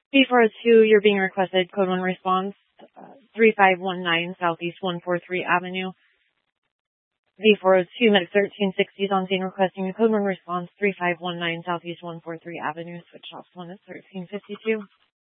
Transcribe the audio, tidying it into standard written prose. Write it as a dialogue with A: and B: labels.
A: B402, you're being requested code 1 response, 3519 Southeast 143 Avenue. V402, medic 1360 is on scene requesting a code 1 response, 3519 Southeast 143 Avenue. Switch off one at 1352.